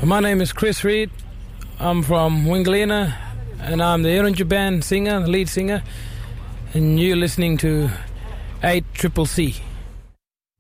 My name is Chris Reed. I'm from Wingalina, and I'm the Irunja Band singer, the lead singer, and you're listening to 8CCC.